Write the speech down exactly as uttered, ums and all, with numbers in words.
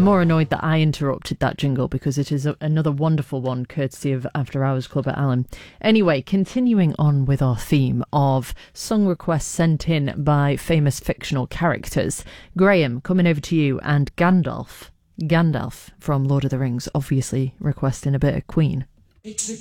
I'm more annoyed that I interrupted that jingle because it is a, another wonderful one courtesy of After Hours Club at Alan. Anyway, continuing on with our theme of song requests sent in by famous fictional characters. Graham, coming over to you, and Gandalf. Gandalf from Lord of the Rings, obviously requesting a bit of Queen.